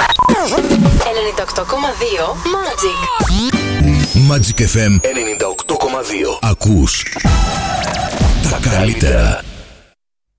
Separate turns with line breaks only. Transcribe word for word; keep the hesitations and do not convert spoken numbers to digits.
ενενήντα οκτώ κόμμα δύο Magic.
Magic εφ εμ ενενήντα οκτώ κόμμα δύο. Ακούς τα καλύτερα.